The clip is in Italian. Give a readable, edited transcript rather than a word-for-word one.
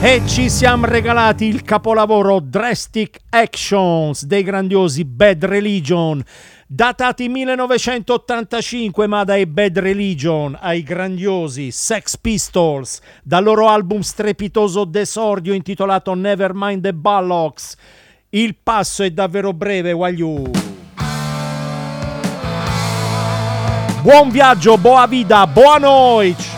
E ci siamo regalati il capolavoro Drastic Actions dei grandiosi Bad Religion, datati 1985, ma dai Bad Religion ai grandiosi Sex Pistols, dal loro album strepitoso d'esordio intitolato Nevermind the Bollocks. Il passo è davvero breve, Wagyu. Buon viaggio, boa vida, boa noite.